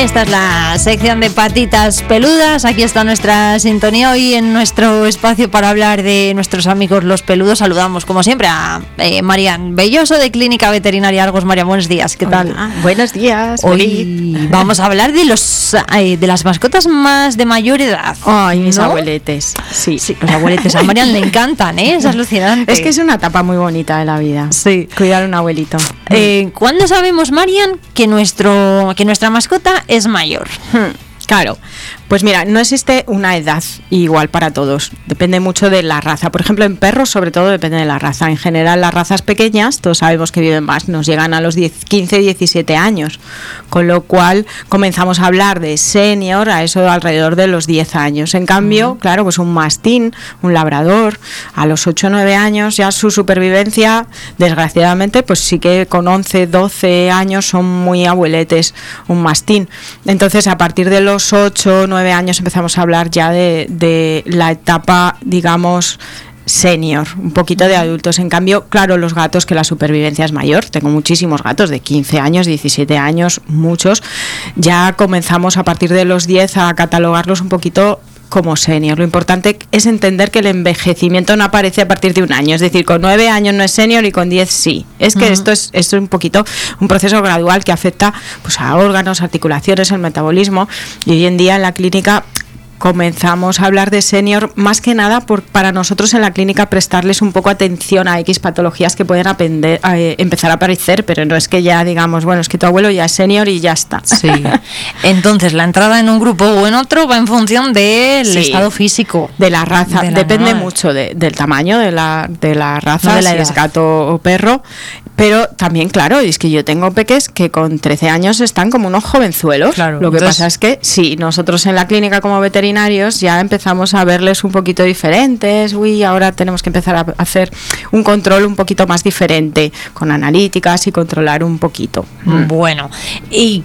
Esta es la sección de patitas peludas. Aquí está nuestra sintonía hoy en nuestro espacio para hablar de nuestros amigos los peludos. Saludamos como siempre a Marian Belloso de Clínica Veterinaria Argos. Marian, buenos días, ¿qué tal? Hola, buenos días. Hoy vamos a hablar de de las mascotas más de mayor edad. Ay, mis abueletes. Sí, los abueletes a Marian le encantan, es alucinante. Es que es una etapa muy bonita de la vida. Sí, cuidar a un abuelito. ¿Cuándo sabemos, Marian, que nuestra mascota es mayor? Claro, pues mira, no existe una edad igual para todos, depende mucho de la raza. Por ejemplo, en perros sobre todo depende de la raza. En general las razas pequeñas, todos sabemos que viven más, nos llegan a los 15, 17 años, con lo cual comenzamos a hablar de senior a eso alrededor de los 10 años. En cambio, claro, pues un mastín, un labrador, a los 8 o 9 años ya su supervivencia, desgraciadamente, pues sí que con 11, 12 años son muy abueletes, un mastín. Entonces, a partir de los 8 o 9 años empezamos a hablar ya de la etapa, digamos, senior, un poquito de adultos. En cambio, claro, los gatos, que la supervivencia es mayor, tengo muchísimos gatos de 15 años, 17 años, muchos, ya comenzamos a partir de los 10 a catalogarlos un poquito como senior. Lo importante es entender que el envejecimiento no aparece a partir de un año, es decir, con 9 años no es senior y con 10 sí. Es que esto es un poquito un proceso gradual que afecta pues a órganos, articulaciones, el metabolismo, y hoy en día en la clínica comenzamos a hablar de senior más que nada para nosotros en la clínica prestarles un poco atención a X patologías que pueden empezar a aparecer, pero no es que ya digamos, bueno, es que tu abuelo ya es senior y ya está. Sí. Entonces, la entrada en un grupo o en otro va en función del estado físico. De la raza, depende mucho del tamaño de la raza, no de si es gato o perro, pero también, claro, es que yo tengo peques que con 13 años están como unos jovenzuelos. Claro, lo que pasa es que sí, nosotros en la clínica como veterinarios ya empezamos a verles un poquito diferentes. Ahora tenemos que empezar a hacer un control un poquito más diferente, con analíticas y controlar un poquito. Bueno, ¿y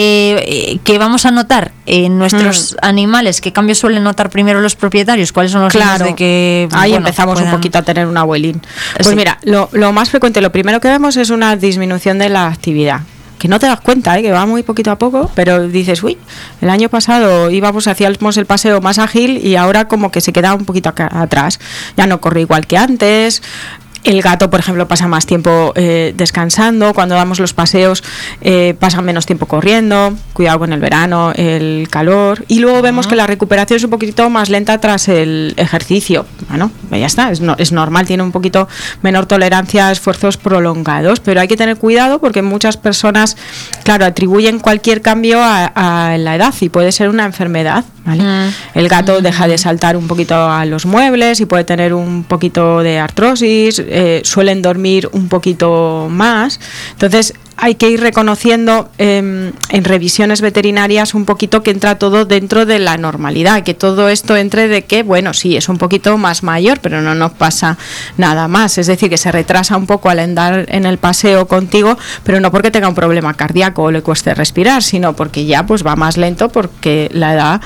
qué vamos a notar en nuestros animales? ¿Qué cambios suelen notar primero los propietarios? ¿Cuáles son los signos de que ahí empezamos un poquito a tener un abuelín? Pues sí. Mira, lo más frecuente, lo primero que vemos es una disminución de la actividad, que no te das cuenta, que va muy poquito a poco, pero dices, el año pasado hacíamos el paseo más ágil y ahora como que se queda un poquito atrás, ya no corre igual que antes. El gato, por ejemplo, pasa más tiempo descansando. Cuando damos los paseos pasa menos tiempo corriendo. Cuidado con el verano, el calor. Y luego vemos que la recuperación es un poquito más lenta tras el ejercicio. Bueno, ya está, es normal, tiene un poquito menor tolerancia a esfuerzos prolongados. Pero hay que tener cuidado porque muchas personas, claro, atribuyen cualquier cambio a la edad y puede ser una enfermedad, ¿vale? El gato deja de saltar un poquito a los muebles y puede tener un poquito de artrosis. Suelen dormir un poquito más. Entonces hay que ir reconociendo en revisiones veterinarias un poquito que entra todo dentro de la normalidad, que todo esto entre de que, bueno, sí, es un poquito más mayor, pero no nos pasa nada más. Es decir, que se retrasa un poco al andar en el paseo contigo, pero no porque tenga un problema cardíaco o le cueste respirar, sino porque ya pues va más lento porque la edad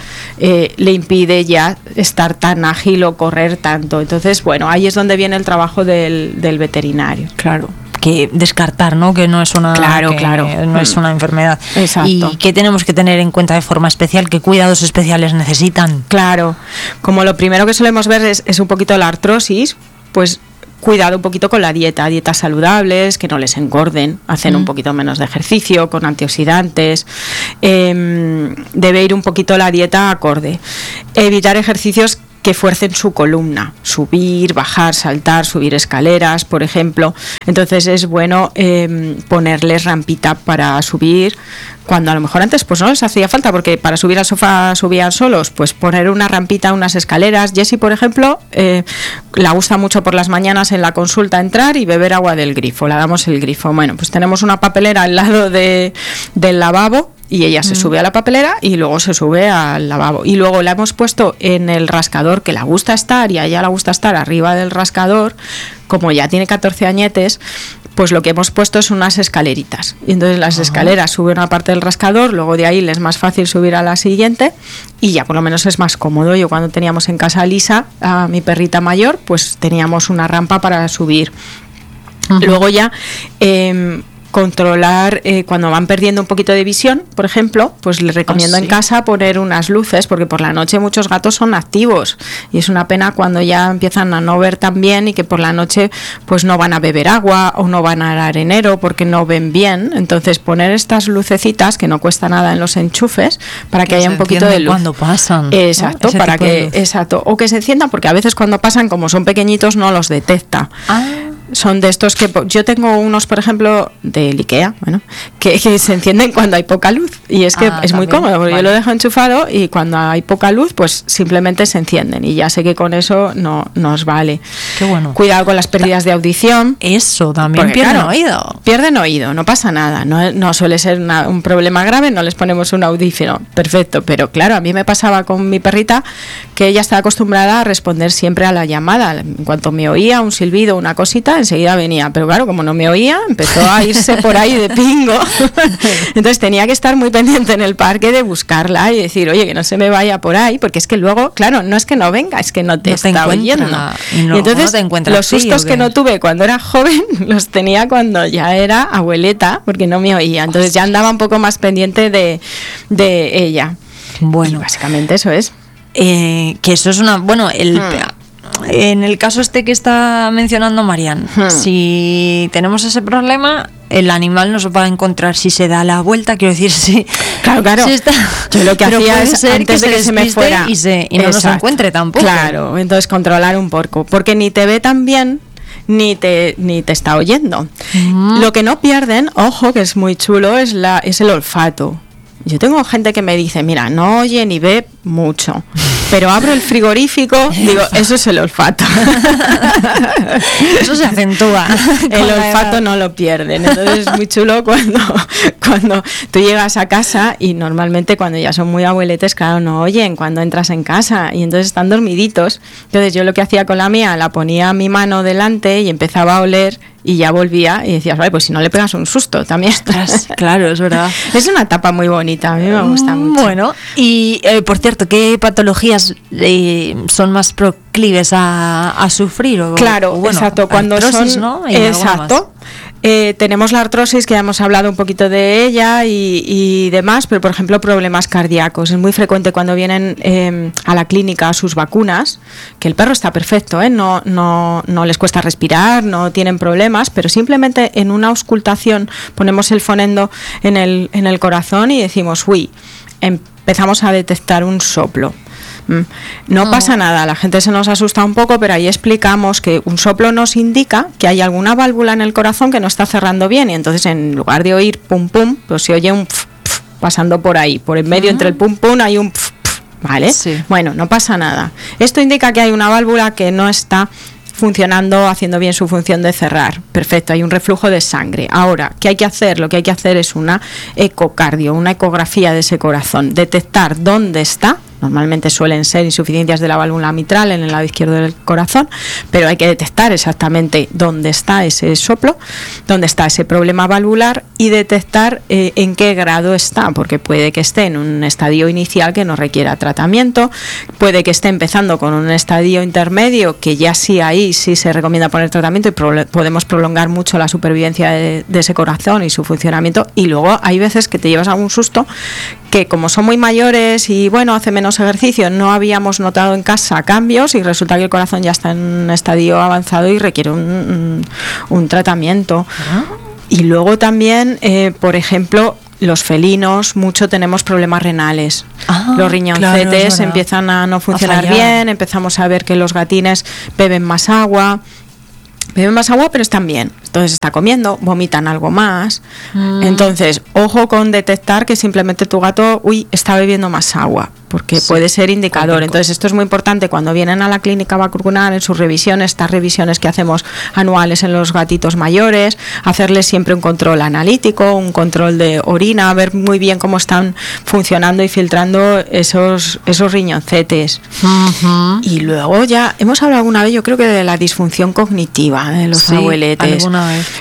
le impide ya estar tan ágil o correr tanto. Entonces, bueno, ahí es donde viene el trabajo del veterinario. Claro. Que descartar, ¿no? Que no es una no es una enfermedad. Exacto. Y que tenemos que tener en cuenta de forma especial, qué cuidados especiales necesitan. Claro, como lo primero que solemos ver es un poquito la artrosis, pues cuidado un poquito con la dietas saludables, que no les engorden, hacen un poquito menos de ejercicio, con antioxidantes, debe ir un poquito la dieta acorde, evitar ejercicios que fuercen su columna, subir, bajar, saltar, subir escaleras, por ejemplo. Entonces es bueno ponerles rampita para subir, cuando a lo mejor antes pues no les hacía falta, porque para subir al sofá subían solos, pues poner una rampita, unas escaleras. Jessie, por ejemplo, le gusta mucho por las mañanas en la consulta entrar y beber agua del grifo, le damos el grifo. Bueno, pues tenemos una papelera al lado del lavabo, y ella se sube a la papelera y luego se sube al lavabo. Y luego la hemos puesto en el rascador, que le gusta estar, y a ella le gusta estar arriba del rascador. Como ya tiene 14 añetes, pues lo que hemos puesto es unas escaleritas. Y entonces las escaleras suben a una parte del rascador, luego de ahí le es más fácil subir a la siguiente y ya por lo menos es más cómodo. Yo cuando teníamos en casa a Lisa, a mi perrita mayor, pues teníamos una rampa para subir. Luego ya controlar cuando van perdiendo un poquito de visión, por ejemplo, pues les recomiendo en casa poner unas luces, porque por la noche muchos gatos son activos y es una pena cuando ya empiezan a no ver tan bien y que por la noche pues no van a beber agua o no van al arenero porque no ven bien. Entonces poner estas lucecitas, que no cuesta nada en los enchufes, para que haya un poquito de luz cuando pasan, exacto, ¿no? para que exacto, o que se enciendan, porque a veces cuando pasan, como son pequeñitos, no los detecta. Son de estos que yo tengo unos, por ejemplo, del IKEA, bueno, que se encienden cuando hay poca luz, y es que es muy cómodo, porque yo lo dejo enchufado y cuando hay poca luz pues simplemente se encienden y ya sé que con eso no nos vale. Qué bueno. Cuidado con las pérdidas de audición. Eso también, porque, pierden oído. Pierden oído, no pasa nada, no suele ser un problema grave, no les ponemos un audífono, perfecto, pero claro, a mí me pasaba con mi perrita que ella estaba acostumbrada a responder siempre a la llamada. En cuanto me oía un silbido, una cosita, enseguida venía, pero claro, como no me oía, empezó a irse por ahí de pingo. Entonces tenía que estar muy pendiente en el parque de buscarla y decir, oye, que no se me vaya por ahí, porque es que luego, claro, no es que no venga, es que no te está oyendo. Y entonces los sustos que no tuve cuando era joven los tenía cuando ya era abueleta, porque no me oía. Entonces ya andaba un poco más pendiente de ella. Bueno, y básicamente eso es. Que eso es una... Bueno, en el caso este que está mencionando Marian, si tenemos ese problema, el animal no se va a encontrar si se da la vuelta, quiero decir, si... Claro. Si está, yo lo que hacía es antes de que se me fuera y no nos encuentre tampoco. Claro, entonces controlar un poco, porque ni te ve tan bien ni te está oyendo. Lo que no pierden, ojo, que es muy chulo, es el olfato. Yo tengo gente que me dice, mira, no oye ni ve mucho, pero abro el frigorífico, digo, eso es el olfato. Eso se acentúa. El olfato no lo pierden. Entonces es muy chulo cuando tú llegas a casa, y normalmente cuando ya son muy abueletes, claro, no oyen cuando entras en casa y entonces están dormiditos. Entonces yo lo que hacía con la mía, la ponía mi mano delante y empezaba a oler y ya volvía y decías, vale, pues si no le pegas un susto también. Claro, es verdad. Es una etapa muy bonita, a mí me gusta mucho. Bueno, y por cierto, ¿qué patologías son más proclives a sufrir? Claro, bueno, exacto, cuando artrosis, son, ¿no? Exacto. Tenemos la artrosis, que ya hemos hablado un poquito de ella y demás, pero por ejemplo problemas cardíacos. Es muy frecuente cuando vienen a la clínica a sus vacunas, que el perro está perfecto, no les cuesta respirar, no tienen problemas, pero simplemente en una auscultación ponemos el fonendo en el corazón y decimos, uy, empezamos a detectar un soplo. No pasa nada, la gente se nos asusta un poco, pero ahí explicamos que un soplo nos indica que hay alguna válvula en el corazón que no está cerrando bien, y entonces en lugar de oír pum pum, pues se oye un pf, pf, pasando por ahí, por en medio entre el pum pum hay un pf, pf, ¿vale? Sí. Bueno, no pasa nada. Esto indica que hay una válvula que no está funcionando, haciendo bien su función de cerrar. Perfecto, hay un reflujo de sangre. Ahora, ¿qué hay que hacer? Lo que hay que hacer es una ecocardio, una ecografía de ese corazón, detectar dónde está. Normalmente suelen ser insuficiencias de la válvula mitral en el lado izquierdo del corazón, pero hay que detectar exactamente dónde está ese soplo, dónde está ese problema valvular y detectar en qué grado está, porque puede que esté en un estadio inicial que no requiera tratamiento, puede que esté empezando con un estadio intermedio que ya sí se recomienda poner tratamiento y podemos prolongar mucho la supervivencia de ese corazón y su funcionamiento, y luego hay veces que te llevas algún susto que como son muy mayores y bueno, hace menos ejercicio, no habíamos notado en casa cambios y resulta que el corazón ya está en un estadio avanzado y requiere un tratamiento. Y luego también, por ejemplo, los felinos, mucho tenemos problemas renales. Los riñoncetes claro, empiezan a no funcionar bien, empezamos a ver que los gatines beben más agua, pero están bien. Entonces está comiendo, vomitan algo más. Entonces, ojo con detectar que simplemente tu gato, está bebiendo más agua, porque puede ser indicador. Entonces, esto es muy importante cuando vienen a la clínica vacunar en sus revisiones, estas revisiones que hacemos anuales en los gatitos mayores, hacerles siempre un control analítico, un control de orina, ver muy bien cómo están funcionando y filtrando esos riñoncetes. Y luego ya hemos hablado alguna vez, yo creo que de la disfunción cognitiva de los abueletes.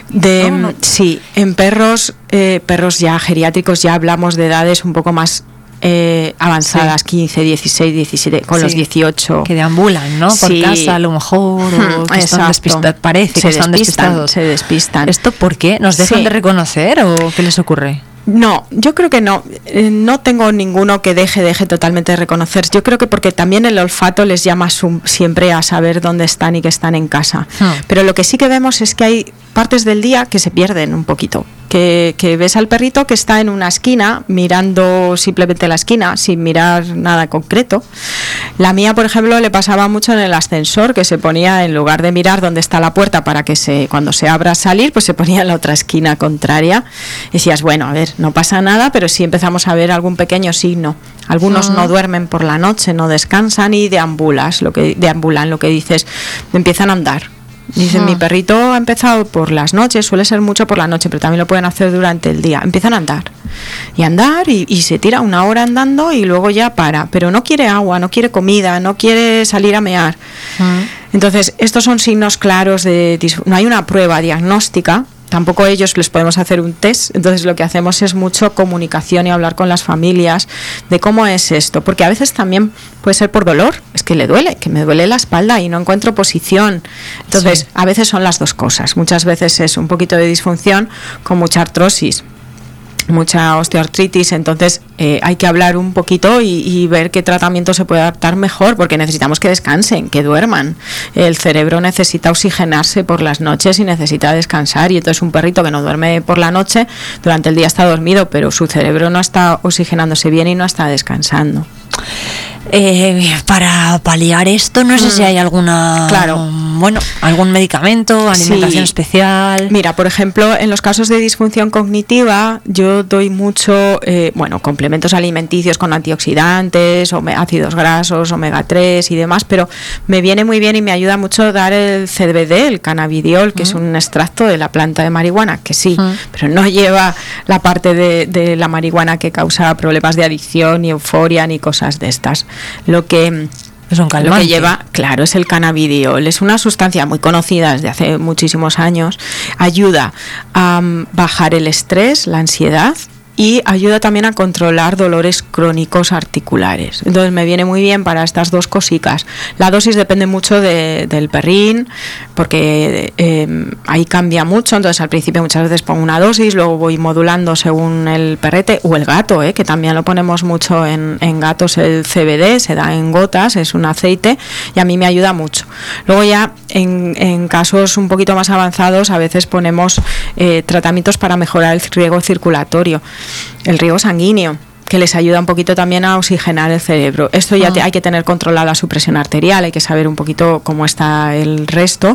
Sí, en perros ya geriátricos ya hablamos de edades un poco más avanzadas, 15, 16, 17, con los 18. Que deambulan, ¿no? Por casa, a lo mejor, o que están despistados. Parece que están despistados. Se despistan. ¿Esto por qué? ¿Nos dejan de reconocer o qué les ocurre? No, yo creo que no. No tengo ninguno que deje totalmente de reconocer. Yo creo que porque también el olfato les llama siempre a saber dónde están y que están en casa. Pero lo que sí que vemos es que hay partes del día que se pierden un poquito. Que ves al perrito que está en una esquina mirando simplemente la esquina sin mirar nada concreto. La mía, por ejemplo, le pasaba mucho en el ascensor, que se ponía, en lugar de mirar dónde está la puerta para que cuando se abra salir, pues se ponía en la otra esquina contraria. Y decías, bueno, a ver, no pasa nada, pero sí empezamos a ver algún pequeño signo. Algunos no duermen por la noche, no descansan y deambulan, lo que dices, empiezan a andar. Dicen, mi perrito ha empezado por las noches, suele ser mucho por la noche, pero también lo pueden hacer durante el día. Empiezan a andar y se tira una hora andando y luego ya para, pero no quiere agua, no quiere comida, no quiere salir a mear. Entonces, estos son signos claros no hay una prueba diagnóstica. Tampoco ellos les podemos hacer un test, entonces lo que hacemos es mucho comunicación y hablar con las familias de cómo es esto, porque a veces también puede ser por dolor, es que me duele la espalda y no encuentro posición, entonces a veces son las dos cosas, muchas veces es un poquito de disfunción con mucha artrosis, mucha osteoartritis, entonces hay que hablar un poquito y ver qué tratamiento se puede adaptar mejor, porque necesitamos que descansen, que duerman. El cerebro necesita oxigenarse por las noches y necesita descansar, y entonces un perrito que no duerme por la noche, durante el día está dormido, pero su cerebro no está oxigenándose bien y no está descansando. Para paliar esto, no sé si hay algún medicamento, alimentación especial. Mira, por ejemplo, en los casos de disfunción cognitiva, yo doy mucho, complementos alimenticios con antioxidantes, ácidos grasos, omega 3 y demás, pero me viene muy bien y me ayuda mucho dar el CBD, el cannabidiol, que es un extracto de la planta de marihuana, que pero no lleva la parte de la marihuana que causa problemas de adicción, ni euforia, ni cosas de estas. Lo que lleva, claro, es el cannabidiol. Es una sustancia muy conocida desde hace muchísimos años. Ayuda a bajar el estrés, la ansiedad, y ayuda también a controlar dolores crónicos articulares. Entonces me viene muy bien para estas dos cositas. La dosis depende mucho del perrín, porque ahí cambia mucho. Entonces al principio muchas veces pongo una dosis, luego voy modulando según el perrete o el gato, que también lo ponemos mucho en gatos. El CBD se da en gotas, es un aceite, y a mí me ayuda mucho. Luego ya en casos un poquito más avanzados a veces ponemos tratamientos para mejorar el riego circulatorio, el riego sanguíneo, que les ayuda un poquito también a oxigenar el cerebro. Esto ya hay que tener controlada su presión arterial, hay que saber un poquito cómo está el resto.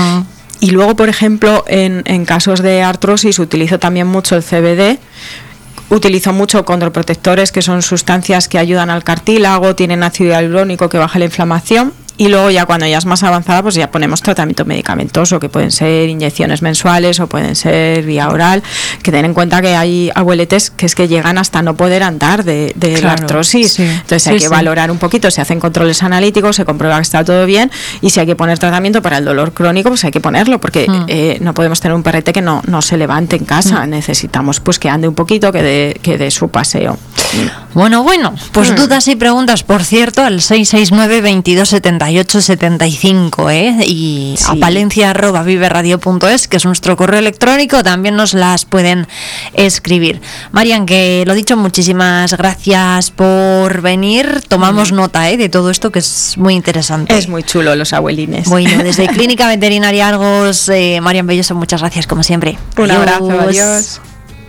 Y luego, por ejemplo, en casos de artrosis utilizo también mucho el CBD. Utilizo mucho condroprotectores, que son sustancias que ayudan al cartílago, tienen ácido hialurónico que baja la inflamación. Y luego ya cuando ya es más avanzada, pues ya ponemos tratamiento medicamentoso, que pueden ser inyecciones mensuales o pueden ser vía oral, que ten en cuenta que hay abueletes que es que llegan hasta no poder andar de la artrosis. Entonces hay que valorar un poquito, se hacen controles analíticos, se comprueba que está todo bien, y si hay que poner tratamiento para el dolor crónico, pues hay que ponerlo, porque no podemos tener un perrete que no se levante en casa. Necesitamos pues que ande un poquito, que dé su paseo. Bueno, pues dudas y preguntas, por cierto, al 669 22 78 75, y a palencia@viveradio.es, que es nuestro correo electrónico, también nos las pueden escribir. Marian, que lo dicho, muchísimas gracias por venir. Tomamos nota de todo esto, que es muy interesante. Es muy chulo los abuelines. Bueno, desde Clínica Veterinaria Argos, Marian Belloso, muchas gracias como siempre. Un abrazo, adiós.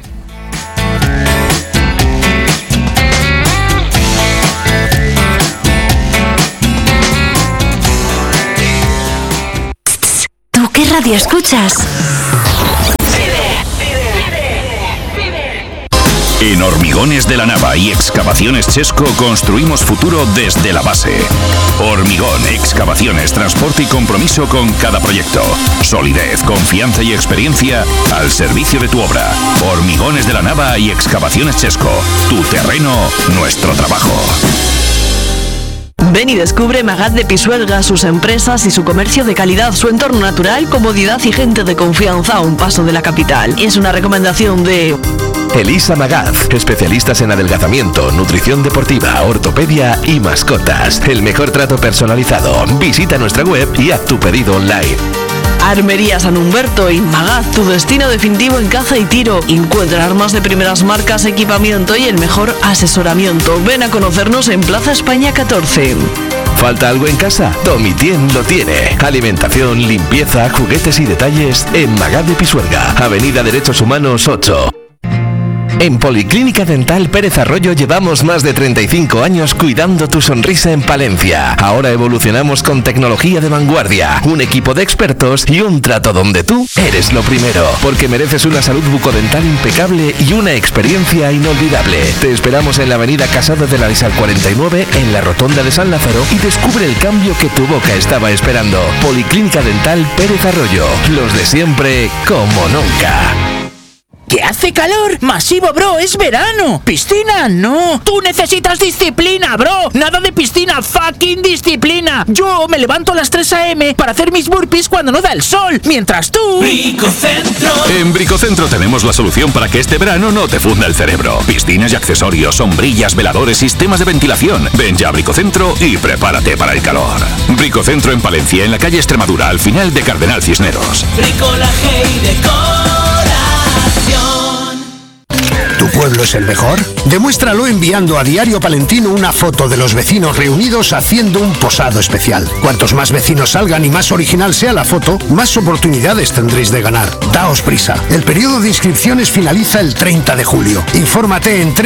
¿Qué radio escuchas? En Hormigones de la Nava y Excavaciones Chesco construimos futuro desde la base. Hormigón, excavaciones, transporte y compromiso con cada proyecto. Solidez, confianza y experiencia al servicio de tu obra. Hormigones de la Nava y Excavaciones Chesco. Tu terreno, nuestro trabajo. Ven y descubre Magat de Pisuerga, sus empresas y su comercio de calidad, su entorno natural, comodidad y gente de confianza a un paso de la capital. Es una recomendación de Elisa Magaz, especialistas en adelgazamiento, nutrición deportiva, ortopedia y mascotas. El mejor trato personalizado. Visita nuestra web y haz tu pedido online. Armería San Humberto y Magaz, tu destino definitivo en caza y tiro. Encuentra armas de primeras marcas, equipamiento y el mejor asesoramiento. Ven a conocernos en Plaza España 14. ¿Falta algo en casa? Domitien lo tiene. Alimentación, limpieza, juguetes y detalles en Magaz de Pisuerga, Avenida Derechos Humanos 8. En Policlínica Dental Pérez Arroyo llevamos más de 35 años cuidando tu sonrisa en Palencia. Ahora evolucionamos con tecnología de vanguardia, un equipo de expertos y un trato donde tú eres lo primero, porque mereces una salud bucodental impecable y una experiencia inolvidable. Te esperamos en la Avenida Casado de la Lisal 49, en la Rotonda de San Lázaro, y descubre el cambio que tu boca estaba esperando. Policlínica Dental Pérez Arroyo, los de siempre como nunca. ¿Qué hace calor? Masivo, bro, es verano. Piscina, no. Tú necesitas disciplina, bro. Nada de piscina, fucking disciplina. Yo me levanto a las 3 a.m. para hacer mis burpees cuando no da el sol, mientras tú... Bricocentro. En Bricocentro tenemos la solución para que este verano no te funda el cerebro. Piscinas y accesorios, sombrillas, veladores, sistemas de ventilación. Ven ya a Bricocentro y prepárate para el calor. Bricocentro en Palencia, en la calle Extremadura, al final de Cardenal Cisneros. Bricolaje y decoración. ¿Tu pueblo es el mejor? Demuéstralo enviando a Diario Palentino una foto de los vecinos reunidos haciendo un posado especial. Cuantos más vecinos salgan y más original sea la foto, más oportunidades tendréis de ganar. Daos prisa. El periodo de inscripciones finaliza el 30 de julio. Infórmate en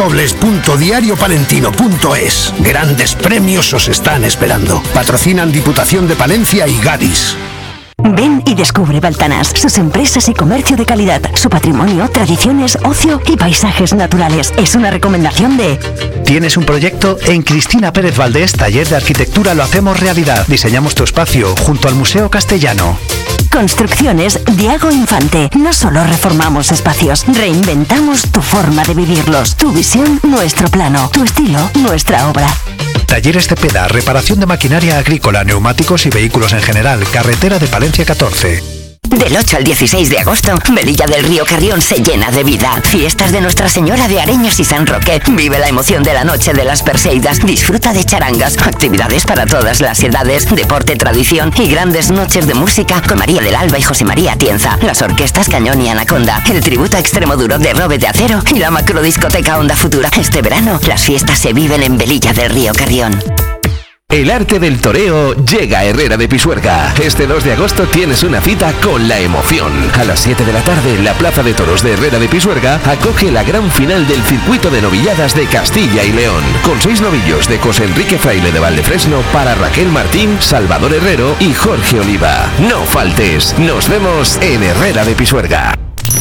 www.diariopalentino.es. Grandes premios os están esperando. Patrocinan Diputación de Palencia y Gadis. Ven y descubre Baltanás, sus empresas y comercio de calidad, su patrimonio, tradiciones, ocio y paisajes naturales. Es una recomendación de... ¿Tienes un proyecto? En Cristina Pérez Valdés, Taller de Arquitectura, lo hacemos realidad. Diseñamos tu espacio junto al Museo Castellano. Construcciones Diago Infante. No solo reformamos espacios, reinventamos tu forma de vivirlos. Tu visión, nuestro plano. Tu estilo, nuestra obra. Talleres Cepeda, reparación de maquinaria agrícola, neumáticos y vehículos en general. Carretera de Palencia 14. Del 8 al 16 de agosto, Velilla del Río Carrión se llena de vida. Fiestas de Nuestra Señora de Areños y San Roque. Vive la emoción de la Noche de las Perseidas. Disfruta de charangas, actividades para todas las edades, deporte, tradición y grandes noches de música con María del Alba y José María Atienza. Las orquestas Cañón y Anaconda, el tributo a Extremoduro de Robe de Acero y la macrodiscoteca Onda Futura. Este verano, las fiestas se viven en Velilla del Río Carrión. El arte del toreo llega a Herrera de Pisuerga. Este 2 de agosto tienes una cita con la emoción. A las 7 de la tarde, la Plaza de Toros de Herrera de Pisuerga acoge la gran final del circuito de novilladas de Castilla y León, con 6 novillos de José Enrique Fraile de Valdefresno para Raquel Martín, Salvador Herrero y Jorge Oliva. No faltes, nos vemos en Herrera de Pisuerga.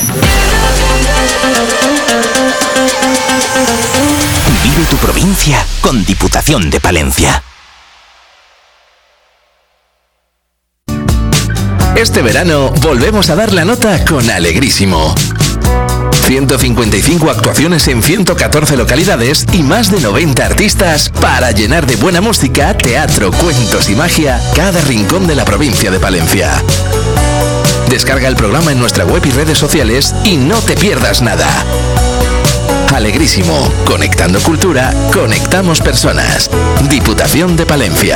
Vive tu provincia con Diputación de Palencia. Este verano volvemos a dar la nota con Alegrísimo. 155 actuaciones en 114 localidades y más de 90 artistas para llenar de buena música, teatro, cuentos y magia cada rincón de la provincia de Palencia. Descarga el programa en nuestra web y redes sociales y no te pierdas nada. Alegrísimo, conectando cultura, conectamos personas. Diputación de Palencia.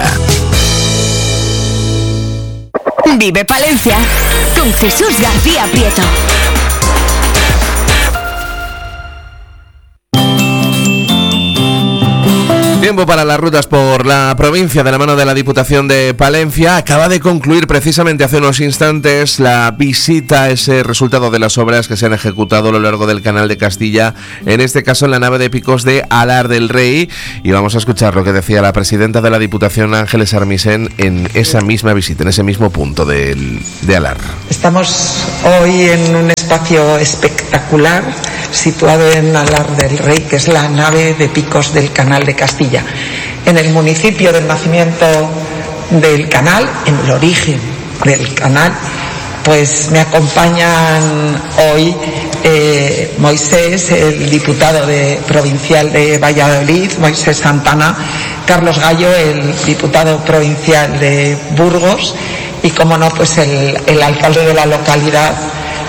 Vive Palencia con Jesús García Prieto. Tiempo para las rutas por la provincia de la mano de la Diputación de Palencia. Acaba de concluir precisamente hace unos instantes la visita, ese resultado de las obras que se han ejecutado a lo largo del Canal de Castilla, en este caso en la nave de Picos de Alar del Rey. Y vamos a escuchar lo que decía la presidenta de la Diputación, Ángeles Armisen, en esa misma visita, en ese mismo punto de Alar. Estamos hoy en un espacio espectacular situado en Alar del Rey, que es la nave de Picos del Canal de Castilla. En el municipio del nacimiento del canal, en el origen del canal, pues me acompañan hoy Moisés, el diputado provincial de Valladolid, Moisés Santana, Carlos Gallo, el diputado provincial de Burgos, y como no, pues el alcalde de la localidad,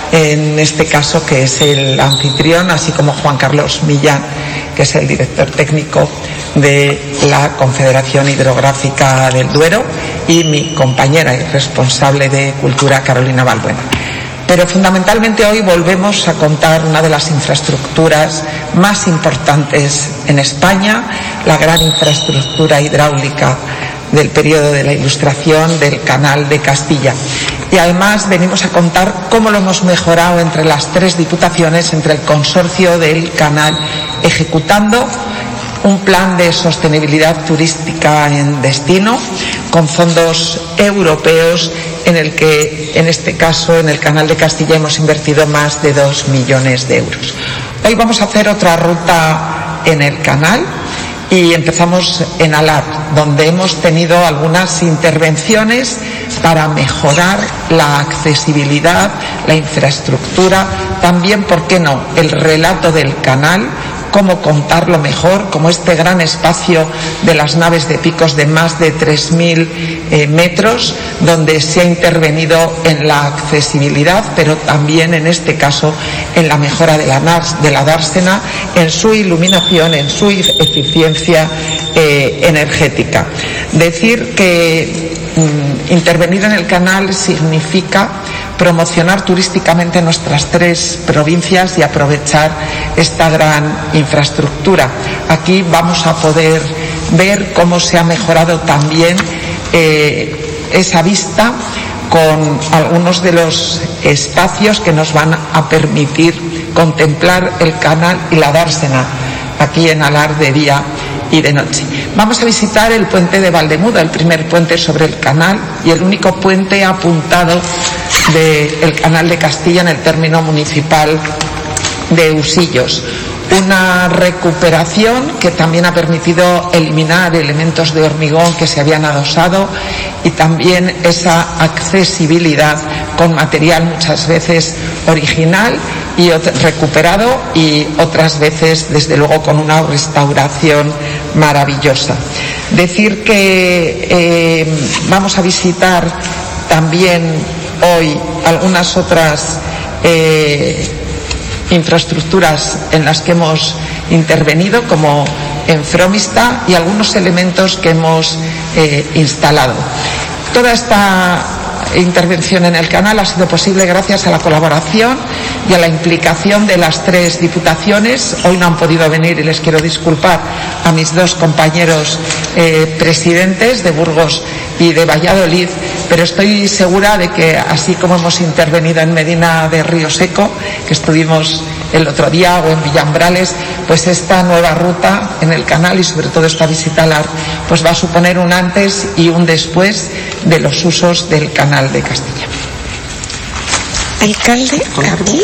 en este caso, que es el anfitrión, así como Juan Carlos Millán, que es el director técnico de la Confederación Hidrográfica del Duero, y mi compañera y responsable de Cultura, Carolina Balbuena. Pero fundamentalmente hoy volvemos a contar una de las infraestructuras más importantes en España, la gran infraestructura hidráulica del periodo de la Ilustración del Canal de Castilla. Y además venimos a contar cómo lo hemos mejorado entre las 3 diputaciones, entre el consorcio del canal, ejecutando un plan de sostenibilidad turística en destino con fondos europeos, en el que, en este caso, en el Canal de Castilla hemos invertido más de 2 millones de euros. Hoy vamos a hacer otra ruta en el canal y empezamos en Alar, donde hemos tenido algunas intervenciones para mejorar la accesibilidad, la infraestructura, también, ¿por qué no?, el relato del canal, cómo contarlo mejor, como este gran espacio de las naves de picos de más de 3.000 metros, donde se ha intervenido en la accesibilidad, pero también en este caso en la mejora de la dársena, en su iluminación, en su eficiencia energética. Decir que intervenir en el canal significa promocionar turísticamente nuestras 3 provincias y aprovechar esta gran infraestructura. Aquí vamos a poder ver cómo se ha mejorado también esa vista, con algunos de los espacios que nos van a permitir contemplar el canal y la dársena aquí en Alar de día y de noche. Vamos a visitar el puente de Valdemudo, el primer puente sobre el canal y el único puente apuntado del Canal de Castilla en el término municipal de Usillos. Una recuperación que también ha permitido eliminar elementos de hormigón que se habían adosado, y también esa accesibilidad con material muchas veces original y recuperado, y otras veces desde luego con una restauración maravillosa. Decir que vamos a visitar también hoy algunas otras infraestructuras en las que hemos intervenido, como en Fromista, y algunos elementos que hemos instalado. Toda esta intervención en el canal ha sido posible gracias a la colaboración y a la implicación de las 3 diputaciones. Hoy no han podido venir y les quiero disculpar a mis 2 compañeros presidentes de Burgos y de Valladolid, pero estoy segura de que, así como hemos intervenido en Medina de Río Seco, que estuvimos el otro día, o en Villambrales, pues esta nueva ruta en el canal y sobre todo esta visita al Alar, pues va a suponer un antes y un después de los usos del Canal de Castilla. Alcalde, aquí.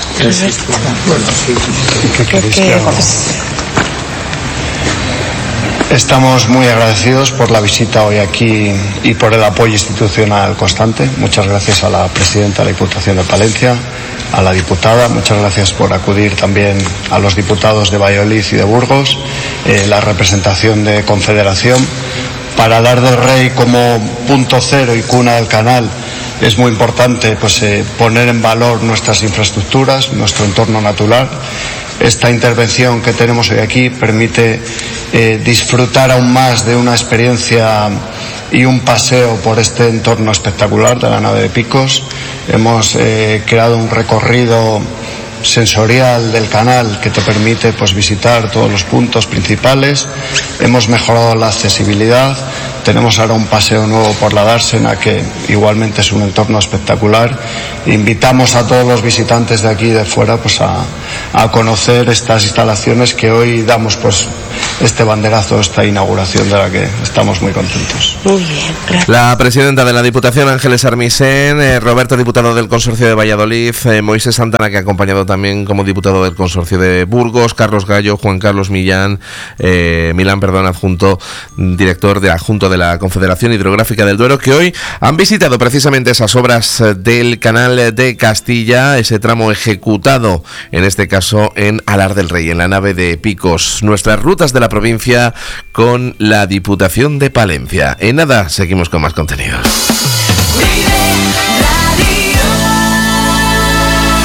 Estamos muy agradecidos por la visita hoy aquí y por el apoyo institucional constante. Muchas gracias a la presidenta de la Diputación de Palencia, a la diputada, muchas gracias por acudir también a los diputados de Valladolid y de Burgos, la representación de Confederación. Para Alar del Rey, como punto cero y cuna del canal, es muy importante poner en valor nuestras infraestructuras, nuestro entorno natural. Esta intervención que tenemos hoy aquí permite disfrutar aún más de una experiencia y un paseo por este entorno espectacular de la nave de picos. Hemos creado un recorrido sensorial del canal que te permite visitar todos los puntos principales. Hemos mejorado la accesibilidad. Tenemos ahora un paseo nuevo por la dársena, que igualmente es un entorno espectacular. Invitamos a todos los visitantes de aquí y de fuera a conocer estas instalaciones que hoy damos este banderazo, esta inauguración de la que estamos muy contentos. Muy bien, gracias. La presidenta de la Diputación, Ángeles Armisen, Roberto, diputado del Consorcio de Valladolid, Moisés Santana, que ha acompañado también como diputado del Consorcio de Burgos, Carlos Gallo, Juan Carlos Milán, adjunto, director adjunto de la Confederación Hidrográfica del Duero, que hoy han visitado precisamente esas obras del Canal de Castilla, ese tramo ejecutado, en este caso en Alar del Rey, en la nave de picos. Nuestras rutas de la provincia con la Diputación de Palencia. En nada, seguimos con más contenidos.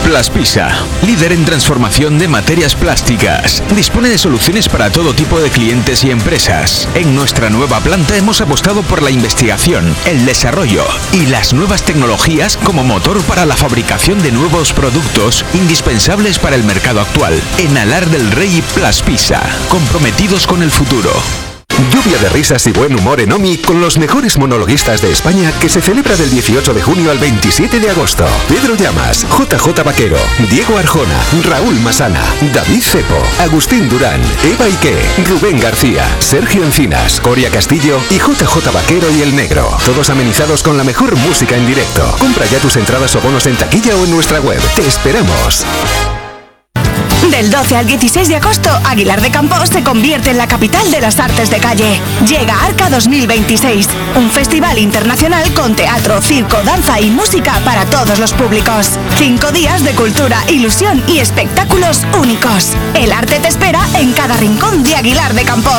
Plaspisa, líder en transformación de materias plásticas. Dispone de soluciones para todo tipo de clientes y empresas. En nuestra nueva planta hemos apostado por la investigación, el desarrollo y las nuevas tecnologías como motor para la fabricación de nuevos productos indispensables para el mercado actual. En Alar del Rey Plaspisa, comprometidos con el futuro. Lluvia de risas y buen humor en OMI con los mejores monologuistas de España que se celebra del 18 de junio al 27 de agosto. Pedro Llamas, JJ Vaquero, Diego Arjona, Raúl Masana, David Cepo, Agustín Durán, Eva Ike, Rubén García, Sergio Encinas, Coria Castillo y JJ Vaquero y El Negro. Todos amenizados con la mejor música en directo. Compra ya tus entradas o bonos en taquilla o en nuestra web. ¡Te esperamos! Del 12 al 16 de agosto, Aguilar de Campo se convierte en la capital de las artes de calle. Llega Arca 2026, un festival internacional con teatro, circo, danza y música para todos los públicos. 5 días de cultura, ilusión y espectáculos únicos. El arte te espera en cada rincón de Aguilar de Campo.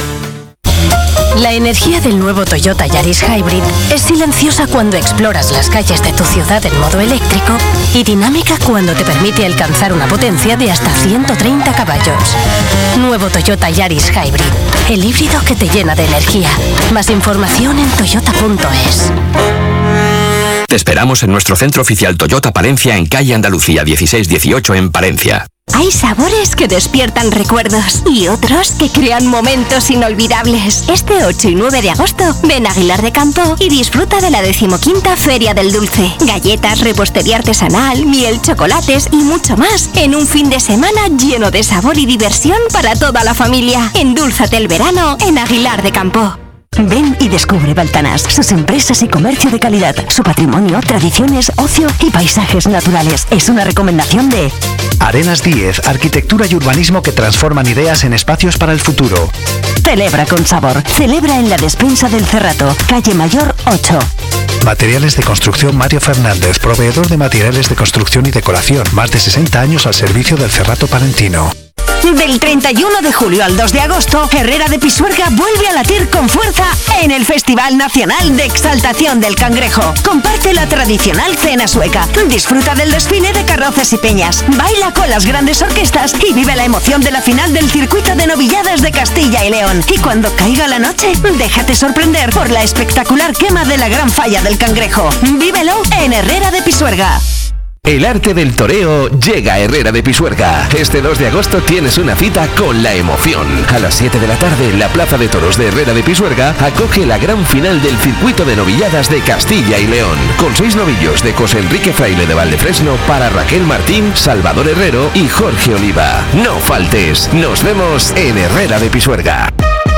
La energía del nuevo Toyota Yaris Hybrid es silenciosa cuando exploras las calles de tu ciudad en modo eléctrico y dinámica cuando te permite alcanzar una potencia de hasta 130 caballos. Nuevo Toyota Yaris Hybrid, el híbrido que te llena de energía. Más información en toyota.es. Te esperamos en nuestro centro oficial Toyota Palencia en calle Andalucía 1618 en Palencia. Hay sabores que despiertan recuerdos y otros que crean momentos inolvidables. Este 8 y 9 de agosto, ven a Aguilar de Campo y disfruta de la 15ª Feria del Dulce. Galletas, repostería artesanal, miel, chocolates y mucho más en un fin de semana lleno de sabor y diversión para toda la familia. Endúlzate el verano en Aguilar de Campo. Ven y descubre Baltanás, sus empresas y comercio de calidad, su patrimonio, tradiciones, ocio y paisajes naturales. Es una recomendación de Arenas 10, arquitectura y urbanismo que transforman ideas en espacios para el futuro. Celebra con sabor. Celebra en la despensa del Cerrato, calle Mayor 8. Materiales de construcción Mario Fernández, proveedor de materiales de construcción y decoración. Más de 60 años al servicio del Cerrato palentino. Del 31 de julio al 2 de agosto, Herrera de Pisuerga vuelve a latir con fuerza en el Festival Nacional de Exaltación del Cangrejo. Comparte la tradicional cena sueca, disfruta del desfile de carrozas y peñas, baila con las grandes orquestas y vive la emoción de la final del circuito de novilladas de Castilla y León. Y cuando caiga la noche, déjate sorprender por la espectacular quema de la Gran Falla del Cangrejo. Vívelo en Herrera de Pisuerga. El arte del toreo llega a Herrera de Pisuerga. Este 2 de agosto tienes una cita con la emoción. A las 7 de la tarde, la Plaza de Toros de Herrera de Pisuerga acoge la gran final del circuito de novilladas de Castilla y León, con 6 novillos de José Enrique Fraile de Valdefresno para Raquel Martín, Salvador Herrero y Jorge Oliva. No faltes, nos vemos en Herrera de Pisuerga.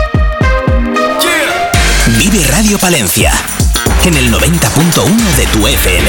Vive Radio Palencia, en el 90.1 de tu FM.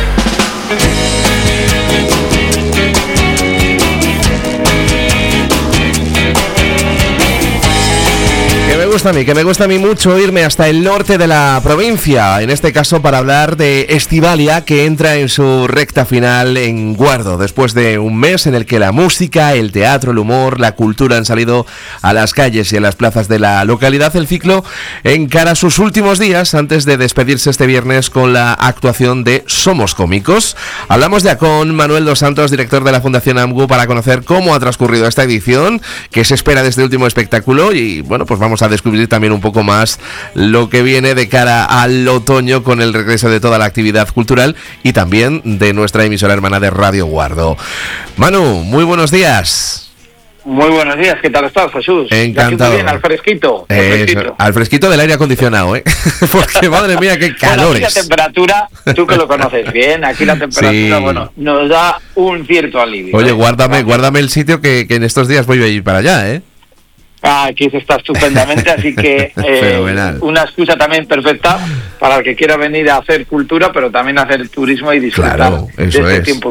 Que me gusta a mí mucho irme hasta el norte de la provincia, en este caso para hablar de Estivalia, que entra en su recta final en Guardo, después de un mes en el que la música, el teatro, el humor, la cultura han salido a las calles y a las plazas de la localidad. El ciclo encara sus últimos días antes de despedirse este viernes con la actuación de Somos Cómicos. Hablamos ya con Manuel Dos Santos, director de la Fundación AMGU, para conocer cómo ha transcurrido esta edición, qué se espera de este último espectáculo y, bueno, pues vamos a descubrir también un poco más lo que viene de cara al otoño con el regreso de toda la actividad cultural y también de nuestra emisora hermana de Radio Guardo. Manu, muy buenos días. Muy buenos días, ¿qué tal estás, Jesús? Encantado. Muy bien, al fresquito. Al fresquito del aire acondicionado, ¿eh? Porque madre mía, qué calores. Bueno, aquí la temperatura, tú que lo conoces bien, aquí la temperatura, sí, bueno, nos da un cierto alivio. Oye, guárdame el sitio que en estos días voy a ir para allá, ¿eh? Aquí se está estupendamente, así que una excusa también perfecta para el que quiera venir a hacer cultura, pero también a hacer turismo y disfrutar de este tiempo